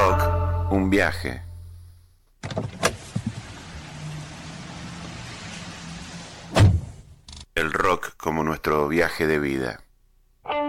rock, un viaje. El rock como nuestro viaje de vida.